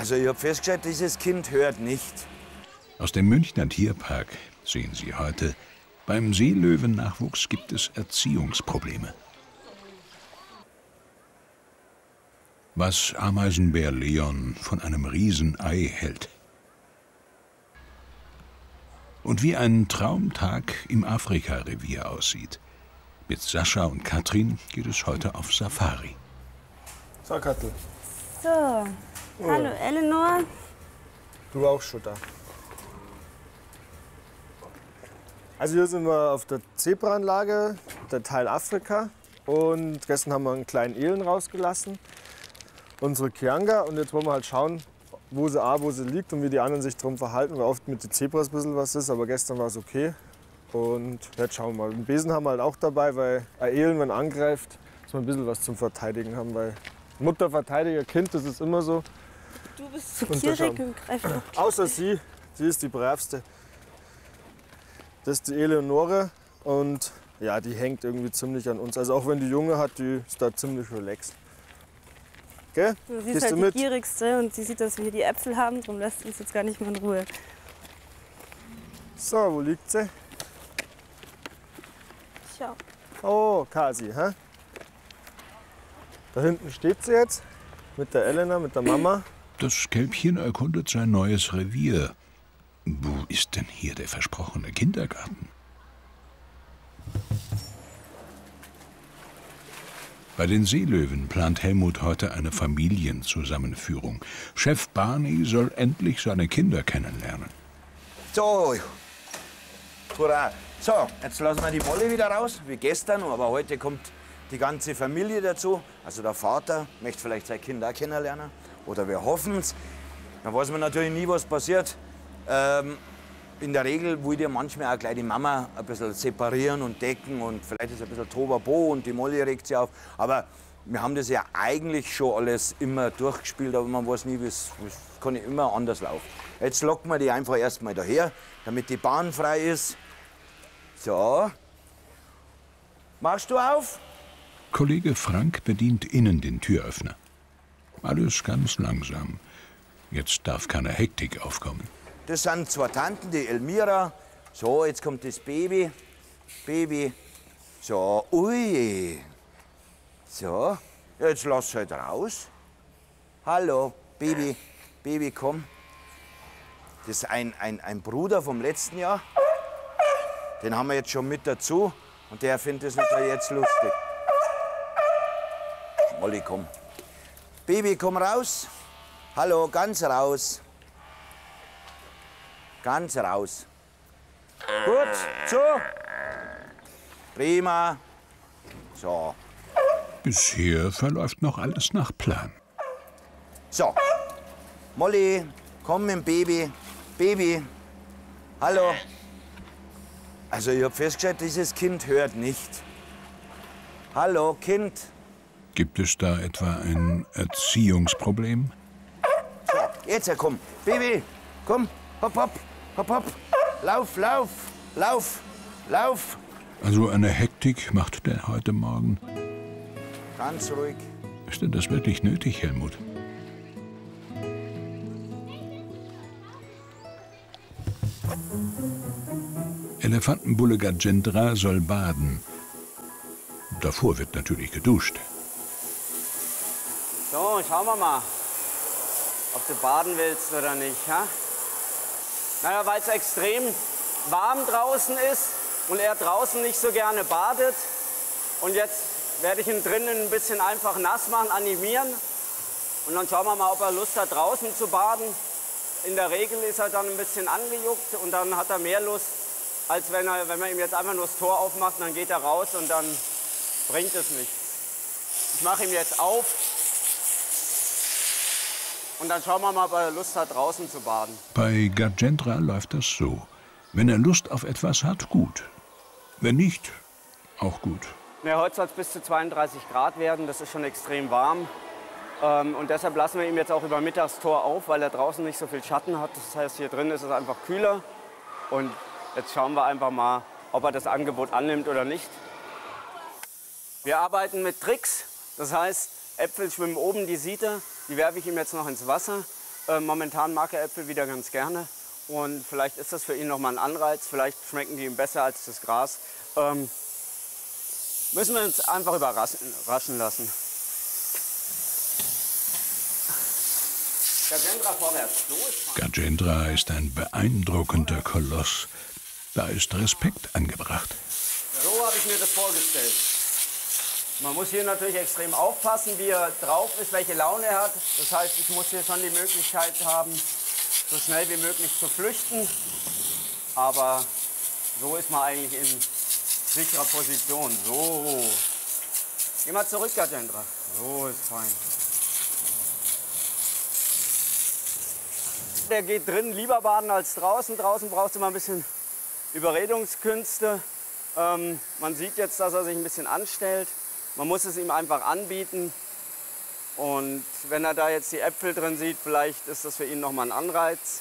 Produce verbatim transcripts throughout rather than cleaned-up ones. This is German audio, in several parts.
Also ich habe festgestellt, dieses Kind hört nicht. Aus dem Münchner Tierpark sehen Sie heute, beim Seelöwennachwuchs gibt es Erziehungsprobleme. Was Ameisenbär Leon von einem Riesenei hält. Und wie ein Traumtag im Afrika-Revier aussieht. Mit Sascha und Katrin geht es heute auf Safari. So, Kattel. So, oh. Hallo Eleanor. Du auch schon da. Also hier sind wir auf der Zebraanlage, der Teil Afrika. Und gestern haben wir einen kleinen Elen rausgelassen. Unsere Kianga. Und jetzt wollen wir halt schauen, wo sie, A, wo sie liegt und wie die anderen sich darum verhalten. Weil oft mit den Zebras ein bisschen was ist, aber gestern war es okay. Und jetzt schauen wir mal. Den Besen haben wir halt auch dabei, weil ein Elen, wenn er angreift, muss man ein bisschen was zum Verteidigen haben. Weil Mutter verteidigt Kind, das ist immer so. Du bist so gierig und greifst doch. Außer sie, sie ist die bravste. Das ist die Eleonore und ja, die hängt irgendwie ziemlich an uns. Also auch wenn die Junge hat, die ist da ziemlich relaxed. Gell? Sie ist Gehst halt du die mit? gierigste und sie sieht, dass wir hier die Äpfel haben, darum lässt sie uns jetzt gar nicht mehr in Ruhe. So, wo liegt sie? Schau. Oh, Kasi, hä? Da hinten steht sie jetzt mit der Elena, mit der Mama. Das Kälbchen erkundet sein neues Revier. Wo ist denn hier der versprochene Kindergarten? Bei den Seelöwen plant Helmut heute eine Familienzusammenführung. Chef Barney soll endlich seine Kinder kennenlernen. So, hurra. So, jetzt lassen wir die Molly wieder raus, wie gestern. Aber heute kommt die ganze Familie dazu. Also der Vater möchte vielleicht sein Kind auch kennenlernen. Oder wir hoffen es. Da weiß man natürlich nie, was passiert. Ähm, in der Regel will ja manchmal auch gleich die Mama ein bisschen separieren und decken und vielleicht ist ein bisschen Tobabo und die Molly regt sich auf. Aber wir haben das ja eigentlich schon alles immer durchgespielt, aber man weiß nie, wie es kann immer anders laufen. Jetzt locken wir die einfach erstmal daher, damit die Bahn frei ist. So. Machst du auf? Kollege Frank bedient innen den Türöffner. Alles ganz langsam. Jetzt darf keine Hektik aufkommen. Das sind zwei Tanten, die Elmira. So, jetzt kommt das Baby. Baby. So, ui. So, jetzt lass halt raus. Hallo, Baby. Baby, komm. Das ist ein, ein, ein Bruder vom letzten Jahr. Den haben wir jetzt schon mit dazu. Und der findet es natürlich jetzt lustig. Molly, komm. Baby, komm raus. Hallo, ganz raus. Ganz raus. Gut, so. Prima. So. Bisher verläuft noch alles nach Plan. So. Molly, komm mit dem Baby. Baby. Hallo. Also ich habe festgestellt, dieses Kind hört nicht. Hallo, Kind. Gibt es da etwa ein Erziehungsproblem? So, jetzt komm. Baby, komm. Hopp, hopp, hopp, hopp. Lauf, lauf, lauf, lauf. Also eine Hektik macht der heute Morgen. Ganz ruhig. Ist denn das wirklich nötig, Helmut? Elefantenbulle Gajendra soll baden. Davor wird natürlich geduscht. So, schauen wir mal, ob du baden willst oder nicht. Ja? Naja, weil es extrem warm draußen ist und er draußen nicht so gerne badet. Und jetzt werde ich ihn drinnen ein bisschen einfach nass machen, animieren. Und dann schauen wir mal, ob er Lust hat, draußen zu baden. In der Regel ist er dann ein bisschen angejuckt und dann hat er mehr Lust, als wenn, er, wenn man ihm jetzt einfach nur das Tor aufmacht, dann geht er raus und dann bringt es nichts. Ich mache ihm jetzt auf und dann schauen wir mal, ob er Lust hat, draußen zu baden. Bei Gajendra läuft das so. Wenn er Lust auf etwas hat, gut. Wenn nicht, auch gut. Ja, heute soll es bis zu zweiunddreißig Grad werden, das ist schon extrem warm. Ähm, und deshalb lassen wir ihm jetzt auch über mittags Tor auf, weil er draußen nicht so viel Schatten hat. Das heißt, hier drin ist es einfach kühler. Und jetzt schauen wir einfach mal, ob er das Angebot annimmt oder nicht. Wir arbeiten mit Tricks. Das heißt, Äpfel schwimmen oben, die sieht er. Die werfe ich ihm jetzt noch ins Wasser. Äh, momentan mag er Äpfel wieder ganz gerne. Und vielleicht ist das für ihn nochmal ein Anreiz. Vielleicht schmecken die ihm besser als das Gras. Ähm, müssen wir uns einfach überraschen lassen. Gajendra vorwärts. So ist Gajendra ist ein beeindruckender Koloss. Da ist Respekt angebracht. So habe ich mir das vorgestellt. Man muss hier natürlich extrem aufpassen, wie er drauf ist, welche Laune er hat. Das heißt, ich muss hier schon die Möglichkeit haben, so schnell wie möglich zu flüchten. Aber so ist man eigentlich in sicherer Position. So. Geh mal zurück, Gajendra. So ist fein. Der geht drin lieber baden als draußen. Draußen brauchst du mal ein bisschen Überredungskünste. Ähm, man sieht jetzt, dass er sich ein bisschen anstellt. Man muss es ihm einfach anbieten. Und wenn er da jetzt die Äpfel drin sieht, vielleicht ist das für ihn nochmal ein Anreiz.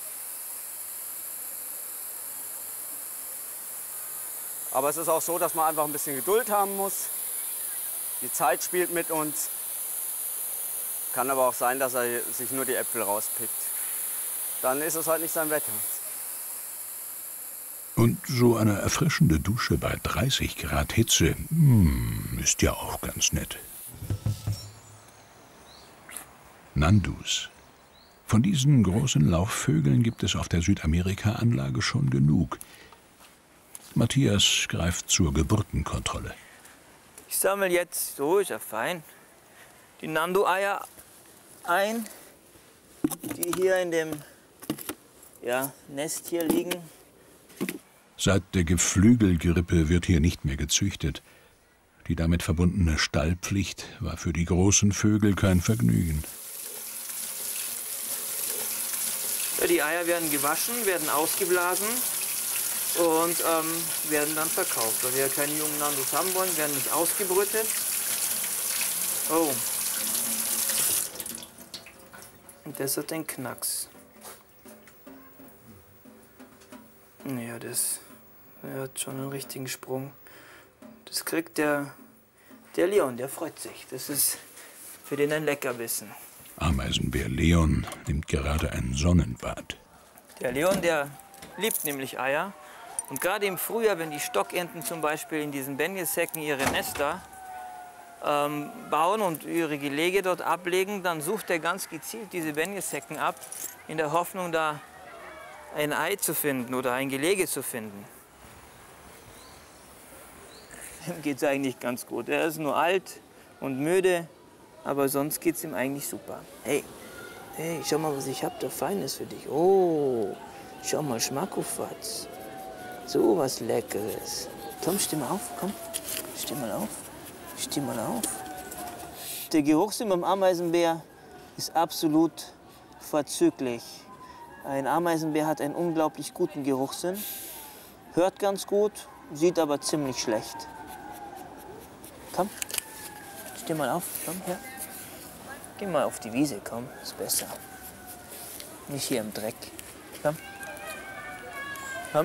Aber es ist auch so, dass man einfach ein bisschen Geduld haben muss. Die Zeit spielt mit uns. Kann aber auch sein, dass er sich nur die Äpfel rauspickt. Dann ist es halt nicht sein Wetter. Und so eine erfrischende Dusche bei dreißig Grad Hitze, hm, ist ja auch ganz nett. Nandus. Von diesen großen Laufvögeln gibt es auf der Südamerika-Anlage schon genug. Matthias greift zur Geburtenkontrolle. Ich sammle jetzt, so ist ja fein, die Nandu-Eier ein, die hier in dem ja, Nest hier liegen. Seit der Geflügelgrippe wird hier nicht mehr gezüchtet. Die damit verbundene Stallpflicht war für die großen Vögel kein Vergnügen. Ja, die Eier werden gewaschen, werden ausgeblasen und ähm, werden dann verkauft. Weil wir ja keine jungen Nandus haben wollen, werden nicht ausgebrütet. Oh. Und das hat den Knacks. Ja, das er hat schon einen richtigen Sprung. Das kriegt der, der Leon, der freut sich. Das ist für den ein Leckerbissen. Ameisenbär Leon nimmt gerade ein Sonnenbad. Der Leon, der liebt nämlich Eier. Und gerade im Frühjahr, wenn die Stockenten zum Beispiel in diesen Benjesäcken ihre Nester ähm, bauen und ihre Gelege dort ablegen, dann sucht er ganz gezielt diese Benjesäcken ab, in der Hoffnung, da ein Ei zu finden oder ein Gelege zu finden. Ihm geht es eigentlich ganz gut. Er ist nur alt und müde, aber sonst geht es ihm eigentlich super. Hey, hey, schau mal, was ich habe, da Feines für dich. Oh, schau mal, Schmackofatz. So was Leckeres. Komm, steh mal auf, komm. Steh mal auf. Steh mal auf. Der Geruchssinn beim Ameisenbär ist absolut vorzüglich. Ein Ameisenbär hat einen unglaublich guten Geruchssinn, hört ganz gut, sieht aber ziemlich schlecht. Komm, steh mal auf, komm her. Geh mal auf die Wiese, komm, ist besser. Nicht hier im Dreck. Komm. Komm.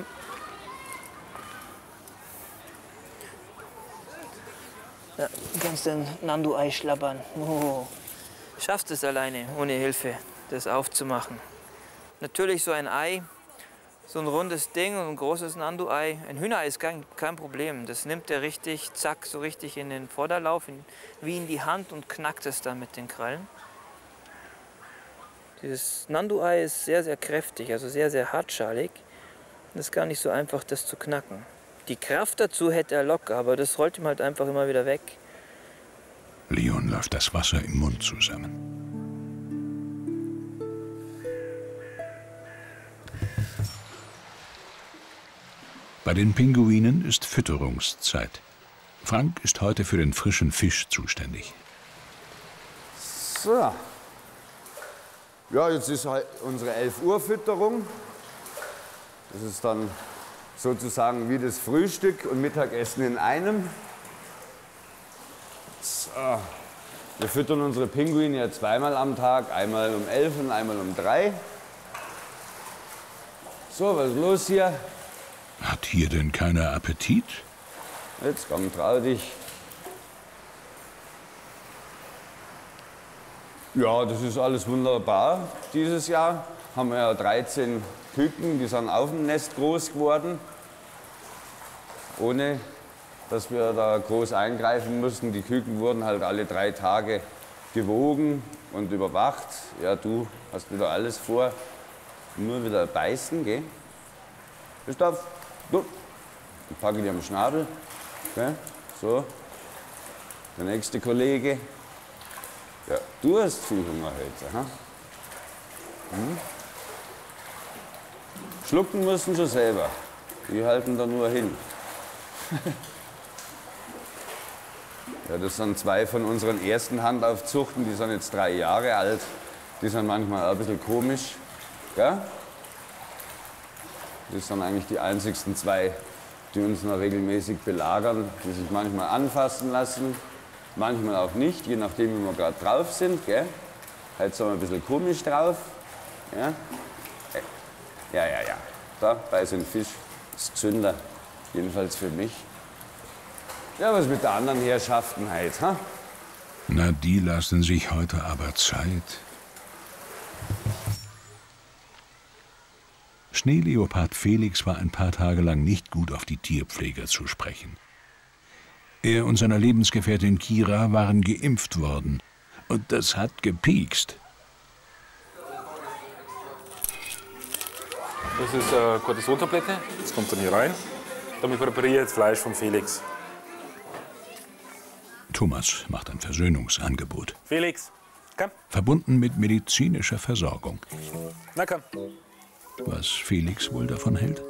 Ja, du kannst ein Nandu-Ei schlabbern. Oh. Schaffst es alleine, ohne Hilfe, das aufzumachen. Natürlich so ein Ei, so ein rundes Ding und ein großes Nandu-Ei. Ein Hühnerei ist kein, kein Problem. Das nimmt er richtig, zack, so richtig in den Vorderlauf, in, wie in die Hand und knackt es dann mit den Krallen. Dieses Nandu-Ei ist sehr, sehr kräftig, also sehr, sehr hartschalig. Es ist gar nicht so einfach, das zu knacken. Die Kraft dazu hätte er locker, aber das rollt ihm halt einfach immer wieder weg. Leon läuft das Wasser im Mund zusammen. Bei den Pinguinen ist Fütterungszeit. Frank ist heute für den frischen Fisch zuständig. So. Ja, jetzt ist halt unsere elf Uhr Fütterung. Das ist dann sozusagen wie das Frühstück und Mittagessen in einem. So. Wir füttern unsere Pinguine ja zweimal am Tag, einmal um elf und einmal um drei. So, was ist los hier? Hat hier denn keiner Appetit? Jetzt komm, trau dich. Ja, das ist alles wunderbar. Dieses Jahr haben wir ja dreizehn Küken, die sind auf dem Nest groß geworden. Ohne, dass wir da groß eingreifen mussten. Die Küken wurden halt alle drei Tage gewogen und überwacht. Ja, du hast wieder alles vor. Nur wieder beißen, gell? Christoph, du. Ich packe dich am Schnabel. Okay? So. Der nächste Kollege. Ja, du hast viel Hunger heute. Ha? Hm? Schlucken müssen sie selber. Die halten da nur hin. Ja, das sind zwei von unseren ersten Handaufzuchten. Die sind jetzt drei Jahre alt. Die sind manchmal ein bisschen komisch. Ja? Das sind eigentlich die einzigsten zwei, die uns noch regelmäßig belagern, die sich manchmal anfassen lassen, manchmal auch nicht, je nachdem, wie wir gerade drauf sind. Gell? Heute sind wir ein bisschen komisch drauf. Ja, ja, ja. ja. Da, bei so einem Fisch ist Zünder, jedenfalls für mich. Ja, was mit den anderen Herrschaften heute, ha? Na, die lassen sich heute aber Zeit. Schneeleopard Felix war ein paar Tage lang nicht gut auf die Tierpfleger zu sprechen. Er und seine Lebensgefährtin Kira waren geimpft worden. Und das hat gepiekst. Das ist eine Cortison-Tablette. Das kommt dann hier rein. Damit präpariere ich jetzt Fleisch von Felix. Thomas macht ein Versöhnungsangebot. Felix, komm. Verbunden mit medizinischer Versorgung. Na komm. Was Felix wohl davon hält?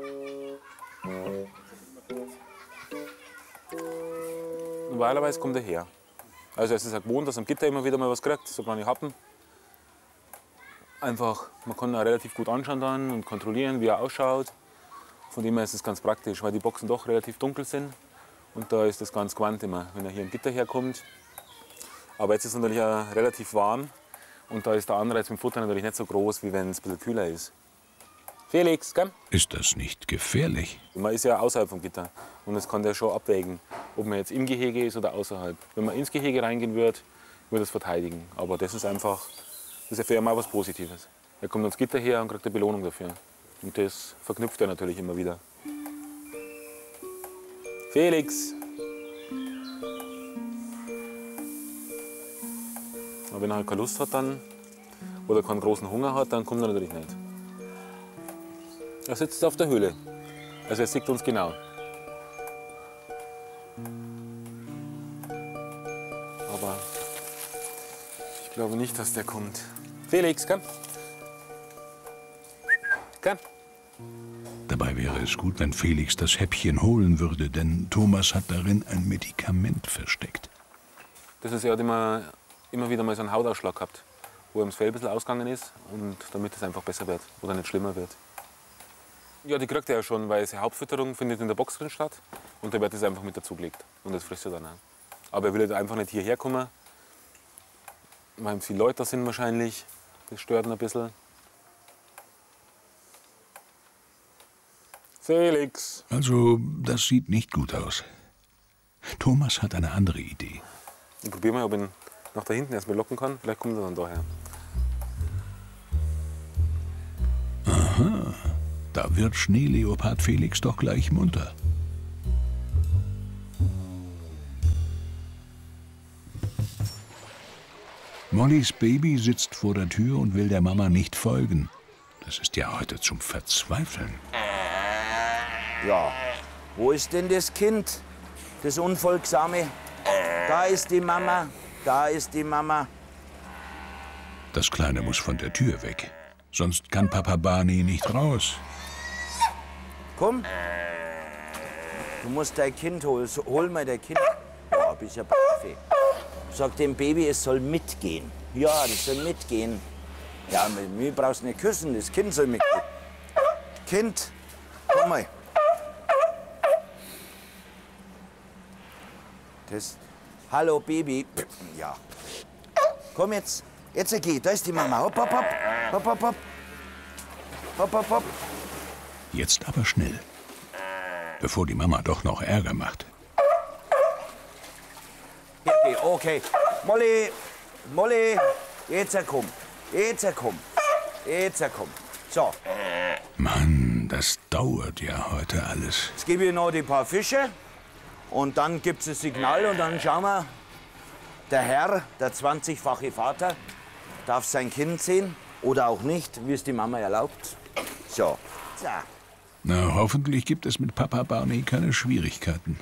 Normalerweise kommt er her. Also es ist ja gewohnt, dass am Gitter immer wieder mal was kriegt, so kleine Happen. Einfach, man kann ihn auch relativ gut anschauen dann und kontrollieren, wie er ausschaut. Von dem her ist es ganz praktisch, weil die Boxen doch relativ dunkel sind. Und da ist das ganz gewandt immer, wenn er hier am Gitter herkommt. Aber jetzt ist es natürlich auch relativ warm. Und da ist der Anreiz mit dem Futter natürlich nicht so groß, wie wenn es ein bisschen kühler ist. Felix, komm. Ist das nicht gefährlich? Man ist ja außerhalb vom Gitter. Und das kann der schon abwägen, ob man jetzt im Gehege ist oder außerhalb. Wenn man ins Gehege reingehen würde, würde es verteidigen. Aber das ist einfach, das ist ja für ihn mal was Positives. Er kommt ans Gitter her und kriegt eine Belohnung dafür. Und das verknüpft er natürlich immer wieder. Felix! Aber wenn er halt keine Lust hat dann, oder keinen großen Hunger hat, dann kommt er natürlich nicht. Er sitzt auf der Höhle. Also er sieht uns genau. Aber ich glaube nicht, dass der kommt. Felix, komm! Komm! Dabei wäre es gut, wenn Felix das Häppchen holen würde, denn Thomas hat darin ein Medikament versteckt. Das ist, er hat immer, immer wieder mal so einen Hautausschlag gehabt, wo ihm das Fell ein bisschen ausgegangen ist und damit es einfach besser wird oder nicht schlimmer wird. Ja, die kriegt er ja schon, weil die Hauptfütterung findet in der Box drin statt und da wird es einfach mit dazugelegt und das frisst er dann auch. Aber er will einfach nicht hierher kommen, weil viele Leute da sind wahrscheinlich, das stört ihn ein bisschen. Felix. Also, das sieht nicht gut aus. Thomas hat eine andere Idee. Ich probiere mal, ob ich ihn nach da hinten erstmal locken kann. Vielleicht kommt er dann daher. Aha, da wird Schneeleopard Felix doch gleich munter. Mollys Baby sitzt vor der Tür und will der Mama nicht folgen. Das ist ja heute zum Verzweifeln. Ja, wo ist denn das Kind? Das Unfolgsame? Da ist die Mama, da ist die Mama. Das Kleine muss von der Tür weg. Sonst kann Papa Barney nicht raus. Komm. Du musst dein Kind holen. So, hol mal dein Kind. Ja, bist ja Profi. Sag dem Baby, es soll mitgehen. Ja, das soll mitgehen. Ja, mir brauchst du nicht küssen, das Kind soll mitgehen. Kind, komm mal. Das. Hallo, Baby. Ja. Komm jetzt. Jetzt geh. Da ist die Mama. Hopp, hopp, hopp. Hopp, hopp, hopp. Hopp, hopp, hopp. Jetzt aber schnell. Bevor die Mama doch noch Ärger macht. Okay, okay. Molly, Molly, Jetzt komm. Jetzt komm. Jetzt komm. So. Mann, das dauert ja heute alles. Jetzt gebe ich noch die paar Fische. Und dann gibt's das Signal und dann schauen wir, der Herr, der zwanzigfache Vater, darf sein Kind sehen oder auch nicht, wie es die Mama erlaubt. So. So. Na, hoffentlich gibt es mit Papa Barney keine Schwierigkeiten.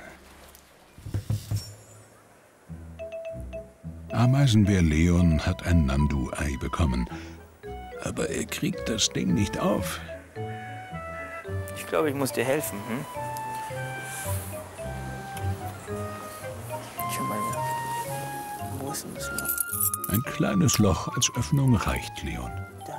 Ameisenbär Leon hat ein Nandu-Ei bekommen. Aber er kriegt das Ding nicht auf. Ich glaube, ich muss dir helfen. Hm? Schau mal. Wo ist denn das Loch? Ein kleines Loch als Öffnung reicht Leon. Da.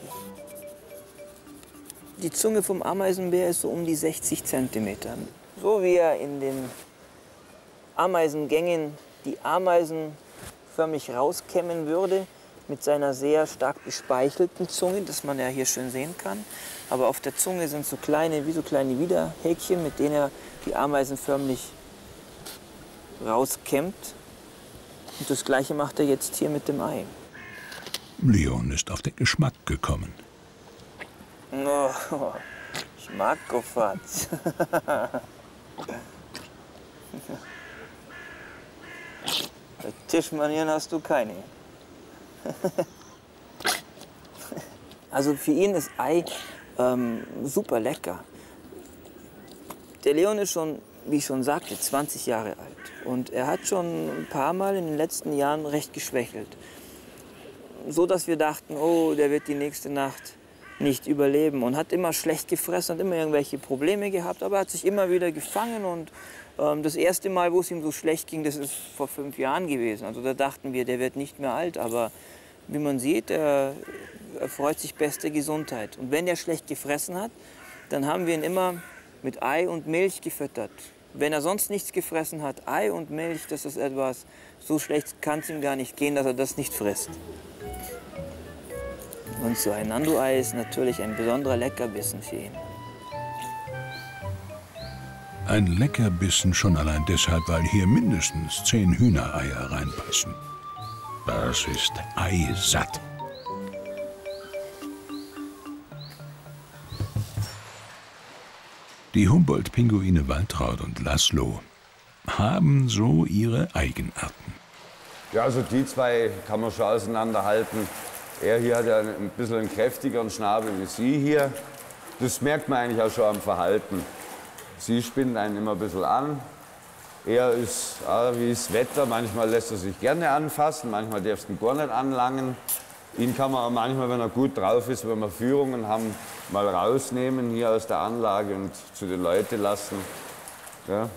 Die Zunge vom Ameisenbär ist so um die sechzig Zentimeter. So wie er in den Ameisengängen die Ameisen förmlich rauskämmen würde, mit seiner sehr stark bespeichelten Zunge, das man ja hier schön sehen kann. Aber auf der Zunge sind so kleine, wie so kleine Widerhäkchen, mit denen er die Ameisen förmlich rauskämmt. Und das Gleiche macht er jetzt hier mit dem Ei. Leon ist auf den Geschmack gekommen. Oh, ich mag Goffatz. Tischmanieren hast du keine. Also für ihn ist Ei ähm, super lecker. Der Leon ist schon, wie ich schon sagte, zwanzig Jahre alt. Und er hat schon ein paar Mal in den letzten Jahren recht geschwächelt. So dass wir dachten, oh, der wird die nächste Nacht nicht überleben. Und hat immer schlecht gefressen, hat immer irgendwelche Probleme gehabt. Aber er hat sich immer wieder gefangen. Und ähm, das erste Mal, wo es ihm so schlecht ging, das ist vor fünf Jahren gewesen. Also da dachten wir, der wird nicht mehr alt. Aber wie man sieht, er, er freut sich beste Gesundheit. Und wenn er schlecht gefressen hat, dann haben wir ihn immer mit Ei und Milch gefüttert. Wenn er sonst nichts gefressen hat, Ei und Milch, das ist etwas, so schlecht kann es ihm gar nicht gehen, dass er das nicht frisst. Und so ein Nandu-Ei ist natürlich ein besonderer Leckerbissen für ihn. Ein Leckerbissen schon allein deshalb, weil hier mindestens zehn Hühnereier reinpassen. Das ist eisatt. Die Humboldt-Pinguine Waltraud und Laszlo haben so ihre Eigenarten. Ja, also die zwei kann man schon auseinanderhalten. Er hier hat ja ein bisschen einen kräftigeren Schnabel wie sie hier. Das merkt man eigentlich auch schon am Verhalten. Sie spinnt einen immer ein bisschen an. Er ist ah, wie das Wetter. Manchmal lässt er sich gerne anfassen, manchmal darfst du ihn gar nicht anlangen. Ihn kann man auch manchmal, wenn er gut drauf ist, wenn wir Führungen haben, mal rausnehmen hier aus der Anlage und zu den Leuten lassen. Ja.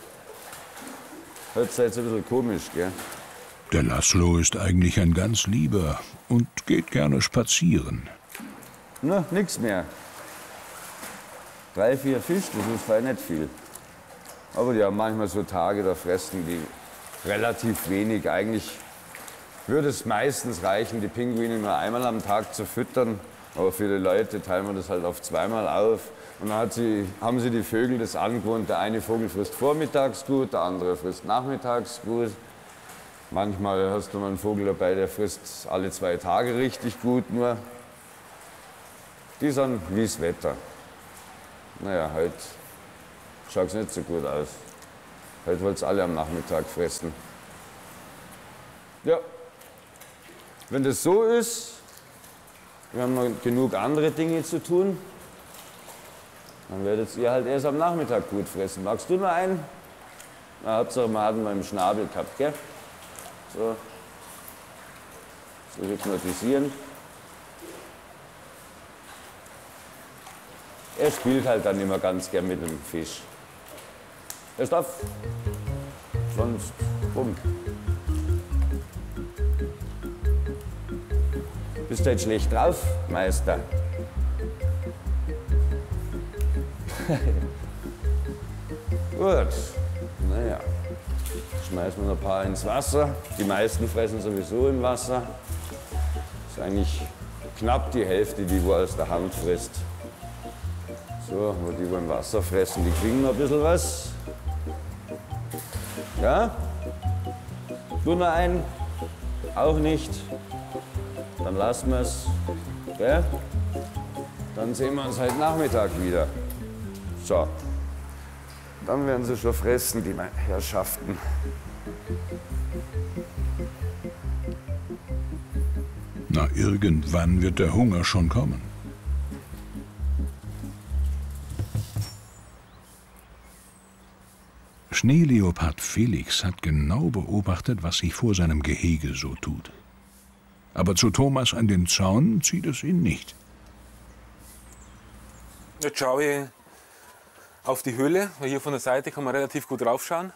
Hört sich jetzt ein bisschen komisch, gell? Der Laszlo ist eigentlich ein ganz Lieber und geht gerne spazieren. Na, nix mehr. Drei, vier Fisch, das ist vielleicht nicht viel. Aber die haben manchmal so Tage, da fressen die relativ wenig. Eigentlich würde es meistens reichen, die Pinguine nur einmal am Tag zu füttern. Aber für die Leute teilen wir das halt auf zweimal auf. Und dann hat sie, haben sie die Vögel das angewohnt. Der eine Vogel frisst vormittags gut, der andere frisst nachmittags gut. Manchmal hast du mal einen Vogel dabei, der frisst alle zwei Tage richtig gut nur. Die sind wie das Wetter. Naja, heute schaut es nicht so gut aus. Heute wollen es alle am Nachmittag fressen. Ja, wenn das so ist, wir haben noch genug andere Dinge zu tun, dann werdet ihr halt erst am Nachmittag gut fressen. Magst du noch einen? Na, Hauptsache, wir hatten mal im Schnabel gehabt, gell? So, so hypnotisieren. Er spielt halt dann immer ganz gern mit dem Fisch. Er darf, sonst bumm. Bist du jetzt schlecht drauf, Meister? Gut, naja. Schmeißen wir noch ein paar ins Wasser. Die meisten fressen sowieso im Wasser. Das ist eigentlich knapp die Hälfte, die wo aus der Hand frisst. So, wo die wo im Wasser fressen, die kriegen noch ein bisschen was. Ja? Du noch einen? Auch nicht? dann lassen wir es. Gell? Dann sehen wir uns heute Nachmittag wieder. So. Dann werden sie schon fressen, die Herrschaften. Na, irgendwann wird der Hunger schon kommen. Schneeleopard Felix hat genau beobachtet, was sich vor seinem Gehege so tut. Aber zu Thomas an den Zaun zieht es ihn nicht. Jetzt schaue ich auf die Höhle, weil hier von der Seite kann man relativ gut raufschauen.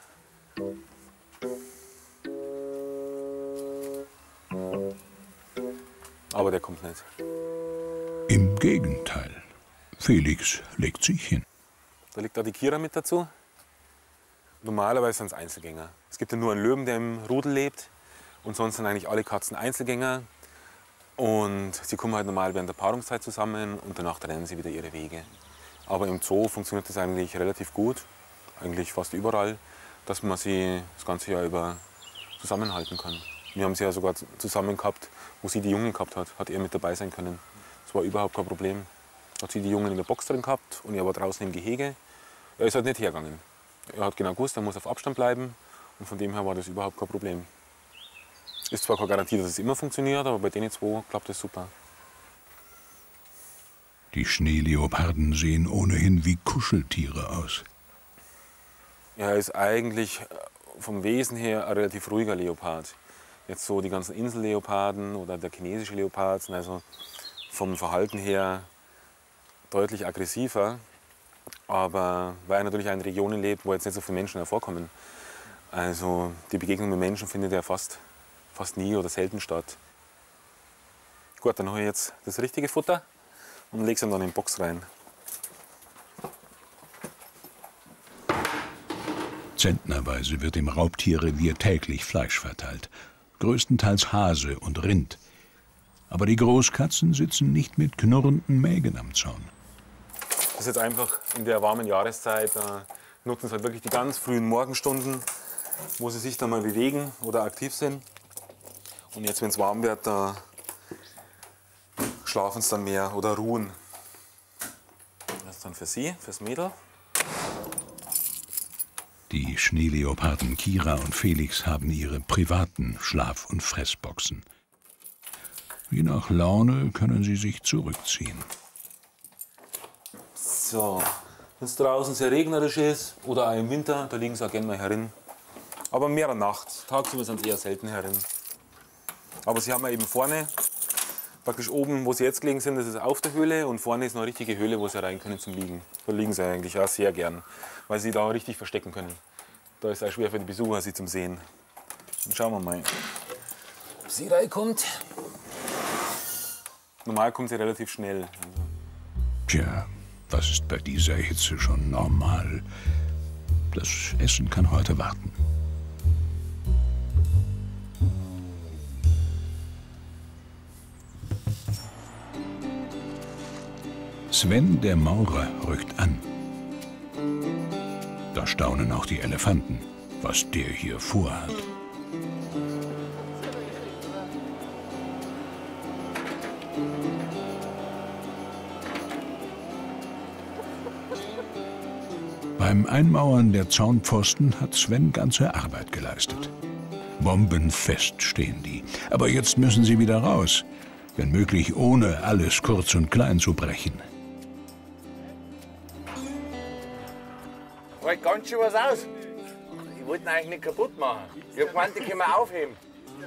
Aber der kommt nicht. Im Gegenteil. Felix legt sich hin. Da liegt auch die Kira mit dazu. Normalerweise sind es Einzelgänger. Es gibt ja nur einen Löwen, der im Rudel lebt. Und sonst sind eigentlich alle Katzen Einzelgänger. Und sie kommen halt normal während der Paarungszeit zusammen und danach trennen sie wieder ihre Wege. Aber im Zoo funktioniert das eigentlich relativ gut, eigentlich fast überall, dass man sie das ganze Jahr über zusammenhalten kann. Wir haben sie ja sogar zusammen gehabt, wo sie die Jungen gehabt hat, hat er mit dabei sein können. Das war überhaupt kein Problem. Hat sie die Jungen in der Box drin gehabt und er war draußen im Gehege. Er ist halt nicht hergegangen. Er hat genau gewusst, er muss auf Abstand bleiben und von dem her war das überhaupt kein Problem. Ist zwar keine Garantie, dass es immer funktioniert, aber bei denen zwei klappt es super. Die Schneeleoparden sehen ohnehin wie Kuscheltiere aus. Er ist eigentlich vom Wesen her ein relativ ruhiger Leopard. Jetzt so die ganzen Inselleoparden oder der chinesische Leopard sind also vom Verhalten her deutlich aggressiver. Aber weil er natürlich auch in Regionen lebt, wo jetzt nicht so viele Menschen hervorkommen. Also die Begegnung mit Menschen findet er fast, fast nie oder selten statt. Gut, dann habe ich jetzt das richtige Futter und lege es ihm dann in die Box rein. Zentnerweise wird im Raubtierrevier täglich Fleisch verteilt. Größtenteils Hase und Rind. Aber die Großkatzen sitzen nicht mit knurrenden Mägen am Zaun. Das ist jetzt einfach in der warmen Jahreszeit, da nutzen sie halt wirklich die ganz frühen Morgenstunden, wo sie sich dann mal bewegen oder aktiv sind. Und jetzt, wenn es warm wird, da schlafen sie dann mehr oder ruhen. Das ist dann für sie, fürs Mädel. Die Schneeleoparden Kira und Felix haben ihre privaten Schlaf- und Fressboxen. Je nach Laune können sie sich zurückziehen. So, wenn es draußen sehr regnerisch ist oder auch im Winter, da liegen sie auch gerne mal herin. Aber mehr an Nacht. Tagsüber sind sie eher selten herin. Aber sie haben ja eben vorne, praktisch oben, wo sie jetzt gelegen sind, das ist auf der Höhle. Und vorne ist noch eine richtige Höhle, wo sie rein können zum Liegen. Da liegen sie eigentlich auch sehr gern, weil sie da richtig verstecken können. Da ist es auch schwer für die Besucher, sie zum Sehen. Dann schauen wir mal, ob sie reinkommt. Normal kommt sie relativ schnell. Tja, das ist bei dieser Hitze schon normal. Das Essen kann heute warten. Sven der Maurer rückt an. Da staunen auch die Elefanten, was der hier vorhat. Beim Einmauern der Zaunpfosten hat Sven ganze Arbeit geleistet. Bombenfest stehen die. Aber jetzt müssen sie wieder raus, wenn möglich ohne alles kurz und klein zu brechen. Halt ganz schön was aus. Ich wollte ihn eigentlich nicht kaputt machen. Ich hab gemeint, die können wir aufheben.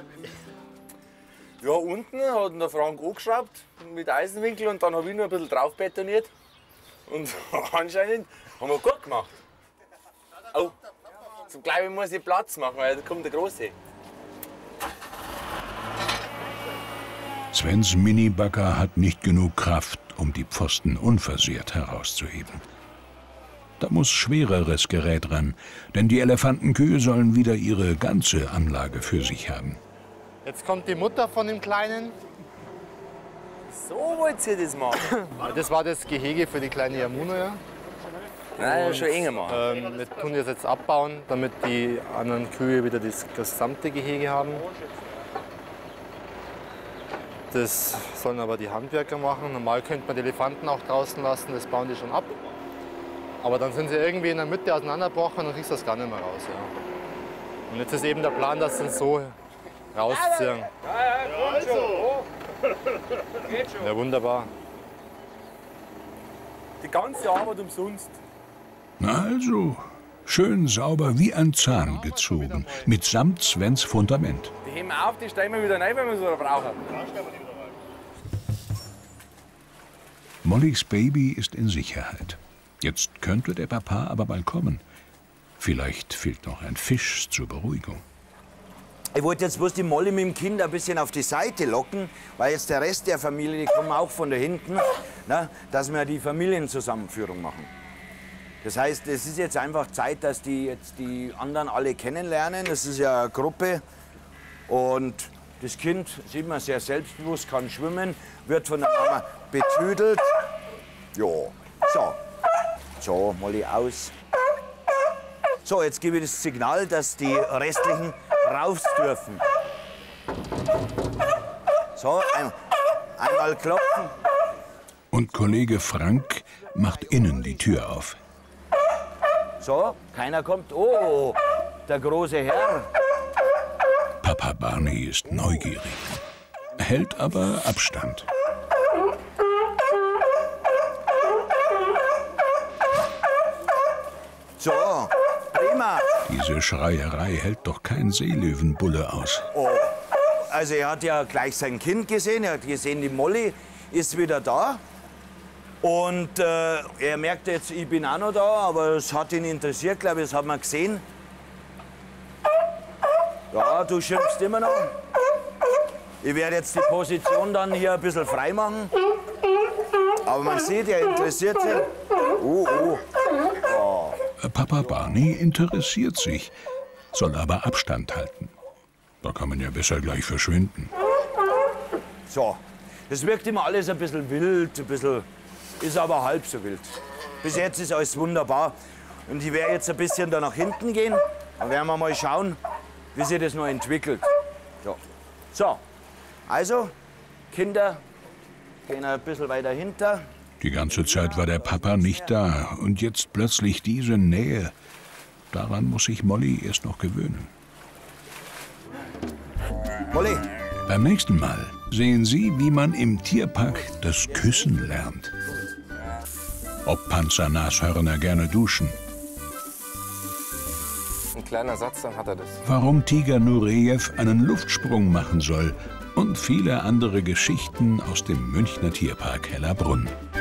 Ja, unten hat ihn der Frank angeschraubt mit Eisenwinkel und dann habe ich noch ein bisschen drauf betoniert. Und anscheinend haben wir gut gemacht. Oh, zum Glaube ich muss ich Platz machen, weil da kommt der Große. Svens Minibagger hat nicht genug Kraft, um die Pfosten unversehrt herauszuheben. Da muss schwereres Gerät ran, denn die Elefantenkühe sollen wieder ihre ganze Anlage für sich haben. Jetzt kommt die Mutter von dem Kleinen. So wollt ihr das machen? Das war das Gehege für die kleine Yamuna. Ja. Nein, schon enger machen. Ähm, wir tun das jetzt abbauen, damit die anderen Kühe wieder das gesamte Gehege haben. Das sollen aber die Handwerker machen. Normal könnte man die Elefanten auch draußen lassen, das bauen die schon ab. Aber dann sind sie irgendwie in der Mitte auseinandergebrochen und dann kriegst du das gar nicht mehr raus. Ja. Und jetzt ist eben der Plan, dass sie es so rausziehen. Ja, wunderbar. Die ganze Arbeit umsonst. Na also, schön sauber wie ein Zahn gezogen, mitsamt Svens Fundament. Die heben wir auf, die stellen wir wieder rein, wenn wir es wieder brauchen. Mollys Baby ist in Sicherheit. Jetzt könnte der Papa aber mal kommen. Vielleicht fehlt noch ein Fisch zur Beruhigung. Ich wollte jetzt bloß die Molly mit dem Kind ein bisschen auf die Seite locken, weil jetzt der Rest der Familie, die kommen auch von da hinten, na, dass wir die Familienzusammenführung machen. Das heißt, es ist jetzt einfach Zeit, dass die jetzt die anderen alle kennenlernen. Das ist ja eine Gruppe und das Kind, sieht man, sehr selbstbewusst, kann schwimmen, wird von der Mama betüdelt. Jo, so, so, Molly aus. So, jetzt gebe ich das Signal, dass die restlichen raus dürfen. So, ein, einmal klopfen. Und Kollege Frank macht innen die Tür auf. So, keiner kommt. Oh, der große Herr. Papa Barney ist neugierig, hält aber Abstand. So, prima. Diese Schreierei hält doch kein Seelöwenbulle aus. Oh, also er hat ja gleich sein Kind gesehen, er hat gesehen, die Molly ist wieder da. Und äh, er merkt jetzt, ich bin auch noch da, aber es hat ihn interessiert, glaube ich, das hat man gesehen. Ja, du schimpfst immer noch. Ich werde jetzt die Position dann hier ein bisschen frei machen. Aber man sieht, er interessiert sich. Oh, oh. Oh. Papa Barney interessiert sich, soll aber Abstand halten. Da kann man ja besser gleich verschwinden. So, das wirkt immer alles ein bisschen wild, ein bisschen, ist aber halb so wild. Bis jetzt ist alles wunderbar. Und ich werde jetzt ein bisschen da nach hinten gehen. Dann werden wir mal schauen, wie sich das noch entwickelt. So, so. Also, Kinder gehen ein bisschen weiter hinter. Die ganze Zeit war der Papa nicht da und jetzt plötzlich diese Nähe. Daran muss sich Molly erst noch gewöhnen. Molly. Beim nächsten Mal sehen Sie, wie man im Tierpark das Küssen lernt. Ob Panzernashörner gerne duschen. Ein kleiner Satz, dann hat er das. Warum Tiger Nureyev einen Luftsprung machen soll und viele andere Geschichten aus dem Münchner Tierpark Hellerbrunn.